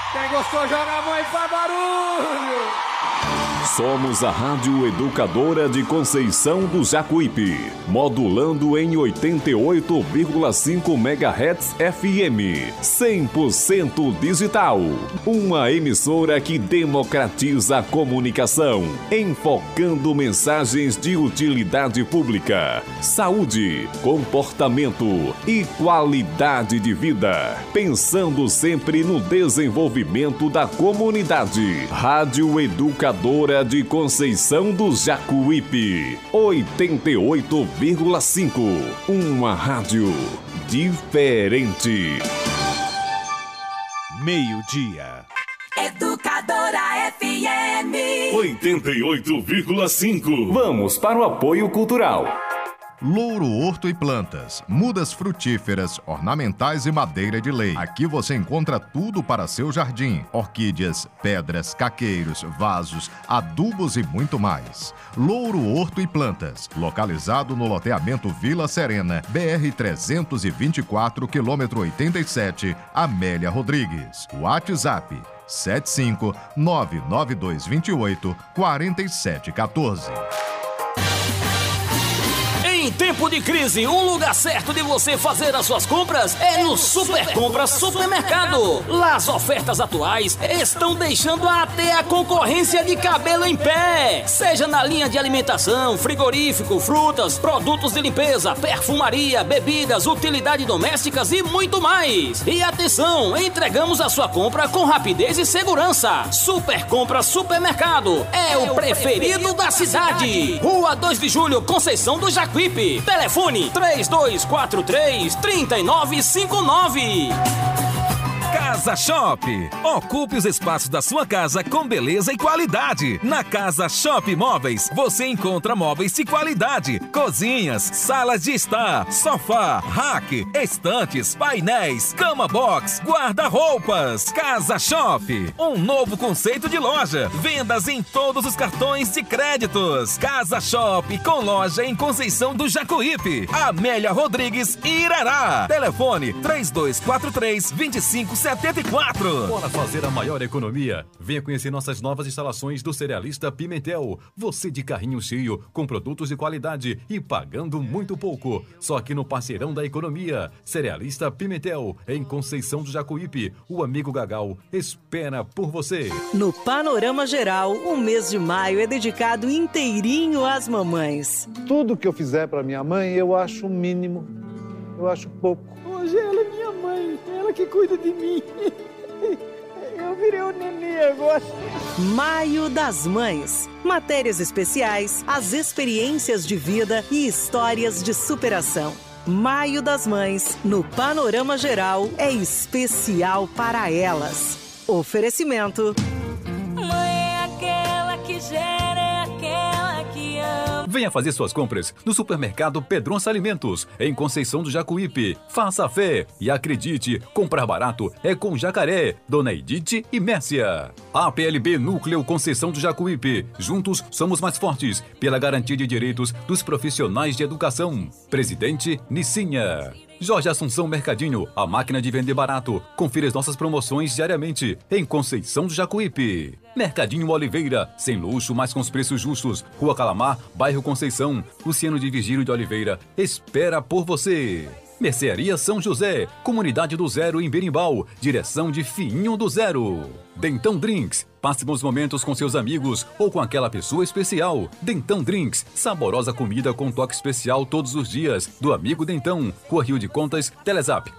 Quem gostou, joga a mão e faz barulho! Somos a Rádio Educadora de Conceição do Jacuípe, modulando em 88,5 MHz FM, 100% digital. Uma emissora que democratiza a comunicação, enfocando mensagens de utilidade pública, saúde, comportamento e qualidade de vida, pensando sempre no desenvolvimento da comunidade. Rádio Educadora de Conceição do Jacuípe, 88,5. Uma rádio diferente. Meio-dia. Educadora FM 88,5. Vamos para o apoio cultural. Louro Horto e Plantas, mudas frutíferas, ornamentais e madeira de lei. Aqui você encontra tudo para seu jardim: orquídeas, pedras, caqueiros, vasos, adubos e muito mais. Louro Horto e Plantas, localizado no loteamento Vila Serena, BR-324, quilômetro 87, Amélia Rodrigues. WhatsApp 75992284714. Em tempo de crise, o lugar certo de você fazer as suas compras é no Super Compras Supermercado. Lá as ofertas atuais estão deixando até a concorrência de cabelo em pé. Seja na linha de alimentação, frigorífico, frutas, produtos de limpeza, perfumaria, bebidas, utilidades domésticas e muito mais. E atenção, entregamos a sua compra com rapidez e segurança. Super Compras Supermercado é o preferido da cidade. Rua 2 de Julho, Conceição do Jacuípe. Telefone 3243-3959. Casa Shop. Ocupe os espaços da sua casa com beleza e qualidade. Na Casa Shop Móveis, você encontra móveis de qualidade, cozinhas, salas de estar, sofá, rack, estantes, painéis, cama box, guarda-roupas. Casa Shop, um novo conceito de loja. Vendas em todos os cartões de créditos. Casa Shop com loja em Conceição do Jacuípe, Amélia Rodrigues e Irará. Telefone 3243-2574. Bora fazer a maior economia? Venha conhecer nossas novas instalações do Cerealista Pimentel. Você de carrinho cheio, com produtos de qualidade e pagando muito pouco. Só aqui no Parceirão da Economia. Cerealista Pimentel, em Conceição do Jacuípe. O amigo Gagal espera por você. No Panorama Geral, o mês de maio é dedicado inteirinho às mamães. Tudo que eu fizer para minha mãe, eu acho o mínimo. Eu acho pouco. Hoje ela é minha mãe, ela que cuida de mim. Eu virei o nenê agora. Maio das Mães. Matérias especiais, as experiências de vida e histórias de superação. Maio das Mães, no Panorama Geral, é especial para elas. Oferecimento. Mãe é aquela que gera, é aquela que ama. Venha fazer suas compras no Supermercado Pedronça Alimentos, em Conceição do Jacuípe. Faça a fé e acredite, comprar barato é com Jacaré, Dona Edith e Mércia. APLB Núcleo Conceição do Jacuípe. Juntos somos mais fortes, pela garantia de direitos dos profissionais de educação. Presidente Nicinha. Jorge Assunção Mercadinho, a máquina de vender barato. Confira as nossas promoções diariamente em Conceição do Jacuípe. Mercadinho Oliveira, sem luxo, mas com os preços justos. Rua Calamar, bairro Conceição. Luciano de Virgílio de Oliveira espera por você. Mercearia São José, Comunidade do Zero em Berimbau, direção de Fiinho do Zero. Dentão Drinks, passe bons momentos com seus amigos ou com aquela pessoa especial. Dentão Drinks, saborosa comida com toque especial todos os dias. Do amigo Dentão, Rua Rio de Contas, Telezap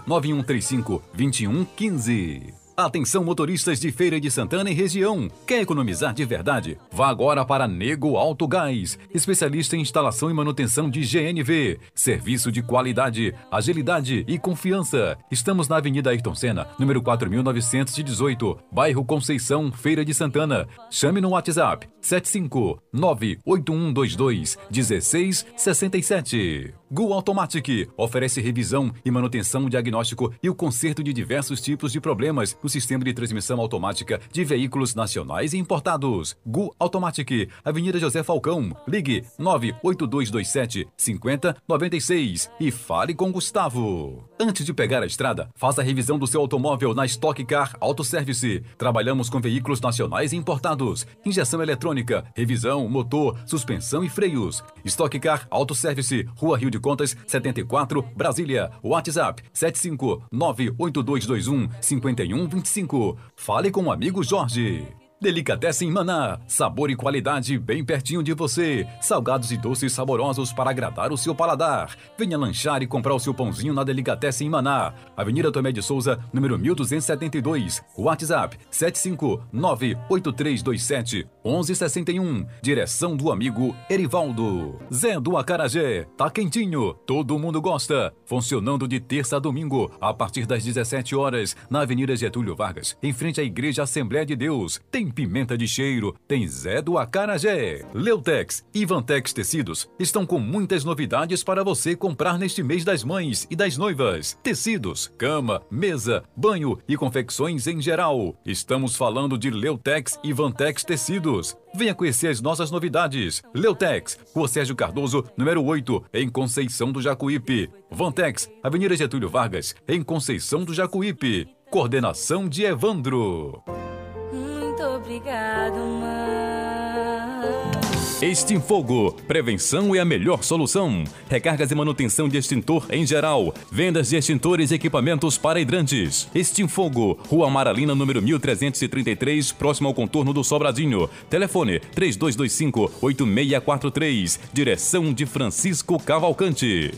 99135-2115. Atenção motoristas de Feira de Santana e região. Quer economizar de verdade? Vá agora para Nego Alto Gás, especialista em instalação e manutenção de GNV. Serviço de qualidade, agilidade e confiança. Estamos na Avenida Ayrton Senna, número 4918, bairro Conceição, Feira de Santana. Chame no WhatsApp 759-8122-1667. Gu Automatic oferece revisão e manutenção, diagnóstico e o conserto de diversos tipos de problemas no sistema de transmissão automática de veículos nacionais e importados. Gu Automatic, Avenida José Falcão. Ligue 98227-5096 e fale com Gustavo. Antes de pegar a estrada, faça a revisão do seu automóvel na Stock Car Auto Service. Trabalhamos com veículos nacionais e importados, injeção eletrônica, revisão, motor, suspensão e freios. Stock Car Auto Service, Rua Rio de Contas, 74, Brasília. WhatsApp 75982215125. Fale com o amigo Jorge. Delicatessen Maná, sabor e qualidade bem pertinho de você. Salgados e doces saborosos para agradar o seu paladar. Venha lanchar e comprar o seu pãozinho na Delicatessen Maná. Avenida Tomé de Souza, número 1272. WhatsApp 75983271161. Direção do amigo Erivaldo. Zé do Acarajé, tá quentinho, todo mundo gosta. Funcionando de terça a domingo, a partir das 17 horas, na Avenida Getúlio Vargas, em frente à Igreja Assembleia de Deus. Tem pimenta de cheiro, tem Zé do Acarajé. Leutex e Vantex Tecidos estão com muitas novidades para você comprar neste mês das mães e das noivas. Tecidos, cama, mesa, banho e confecções em geral. Estamos falando de Leutex e Vantex Tecidos. Venha conhecer as nossas novidades. Leutex, Rua Sérgio Cardoso, número 8, em Conceição do Jacuípe. Vantex, Avenida Getúlio Vargas, em Conceição do Jacuípe. Coordenação de Evandro. Obrigado, mãe. Extinfogo, prevenção é a melhor solução. Recargas e manutenção de extintor em geral. Vendas de extintores e equipamentos para hidrantes. Extinfogo, Rua Amaralina, número 1333, próximo ao contorno do Sobradinho. Telefone 3225-8643. Direção de Francisco Cavalcante.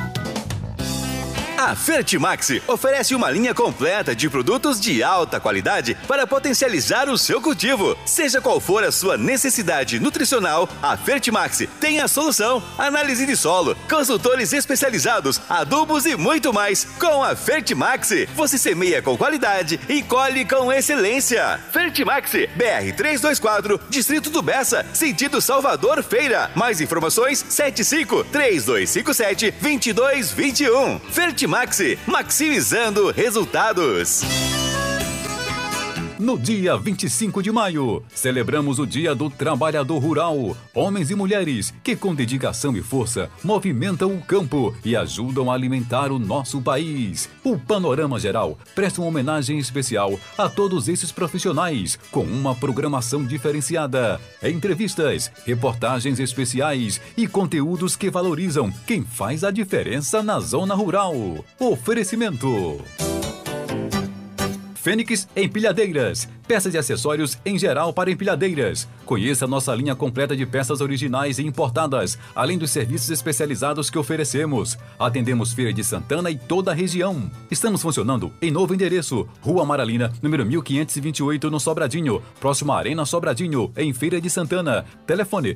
A Fertimax oferece uma linha completa de produtos de alta qualidade para potencializar o seu cultivo. Seja qual for a sua necessidade nutricional, a Fertimax tem a solução. Análise de solo, consultores especializados, adubos e muito mais. Com a Fertimax, você semeia com qualidade e colhe com excelência. Fertimax, BR 324, Distrito do Bessa, sentido Salvador Feira. Mais informações, 75-3257-2221. Fertimax, maximizando resultados. No dia 25 de maio, celebramos o Dia do Trabalhador Rural. Homens e mulheres que, com dedicação e força, movimentam o campo e ajudam a alimentar o nosso país. O Panorama Geral presta uma homenagem especial a todos esses profissionais, com uma programação diferenciada. Entrevistas, reportagens especiais e conteúdos que valorizam quem faz a diferença na zona rural. Oferecimento: Fênix Empilhadeiras, peças e acessórios em geral para empilhadeiras. Conheça nossa linha completa de peças originais e importadas, além dos serviços especializados que oferecemos. Atendemos Feira de Santana e toda a região. Estamos funcionando em novo endereço, Rua Amaralina, número 1528, no Sobradinho, próximo à Arena Sobradinho, em Feira de Santana. Telefone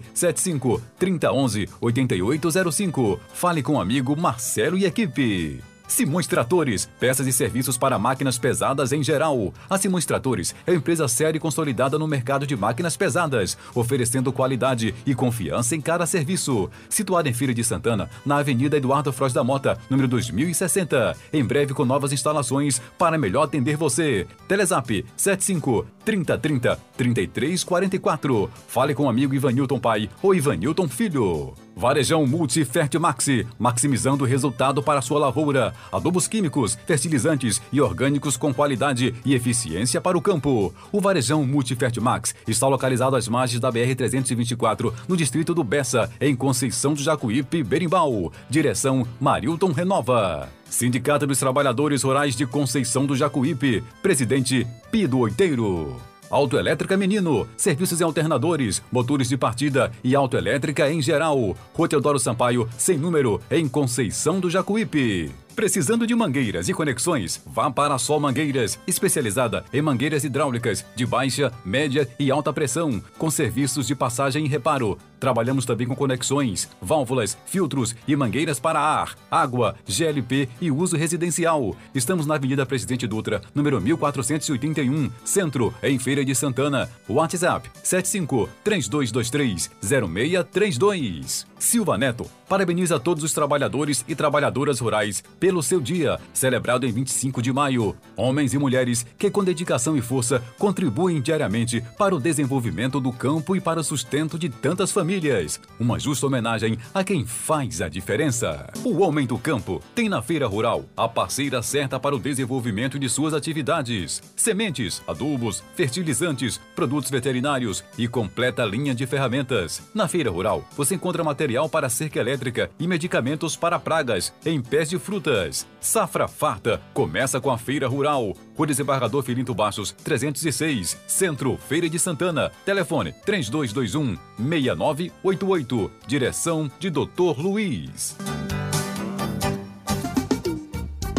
75-3011-8805. Fale com o amigo Marcelo e equipe. Simões Tratores, peças e serviços para máquinas pesadas em geral. A Simões Tratores é uma empresa séria e consolidada no mercado de máquinas pesadas, oferecendo qualidade e confiança em cada serviço. Situada em Feira de Santana, na Avenida Eduardo Frois da Mota, número 2060. Em breve com novas instalações para melhor atender você. Telezap 75-3030-3344. Fale com o amigo Ivanilton Pai ou Ivanilton Filho. Varejão Multifertimax, maximizando o resultado para a sua lavoura. Adubos químicos, fertilizantes e orgânicos com qualidade e eficiência para o campo. O Varejão Multifertimax está localizado às margens da BR-324, no distrito do Bessa, em Conceição do Jacuípe, Berimbau. Direção Marilton Renova. Sindicato dos Trabalhadores Rurais de Conceição do Jacuípe. Presidente Pido Oiteiro. Autoelétrica Menino, serviços em alternadores, motores de partida e autoelétrica em geral. Rua Teodoro Sampaio, sem número, em Conceição do Jacuípe. Precisando de mangueiras e conexões? Vá para a Sol Mangueiras, especializada em mangueiras hidráulicas de baixa, média e alta pressão, com serviços de passagem e reparo. Trabalhamos também com conexões, válvulas, filtros e mangueiras para ar, água, GLP e uso residencial. Estamos na Avenida Presidente Dutra, número 1481, Centro, em Feira de Santana. WhatsApp 75-3223-0632. Silva Neto parabeniza todos os trabalhadores e trabalhadoras rurais pelo seu dia, celebrado em 25 de maio. Homens e mulheres que, com dedicação e força, contribuem diariamente para o desenvolvimento do campo e para o sustento de tantas famílias. famílias. Uma justa homenagem a quem faz a diferença. O Homem do Campo tem na Feira Rural a parceira certa para o desenvolvimento de suas atividades. Sementes, adubos, fertilizantes, produtos veterinários e completa linha de ferramentas. Na Feira Rural, você encontra material para cerca elétrica e medicamentos para pragas em pés de frutas. Safra farta começa com a Feira Rural. Rua Desembargador Filinto Bastos, 306, Centro, Feira de Santana. Telefone 3221-6988. Direção de Dr. Luiz.